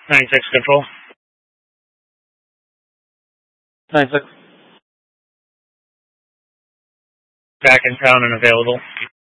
9-6 control. 9-6. Back in town and available.